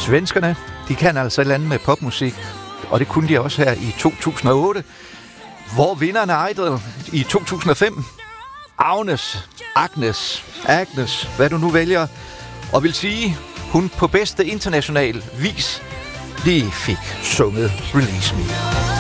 Svenskerne, de kan altså et eller andet med popmusik, og det kunne de også her i 2008, hvor vinderen af Idol i 2005, Agnes, hvad du nu vælger, og vil sige, hun på bedste international vis lige fik sunget Release Me.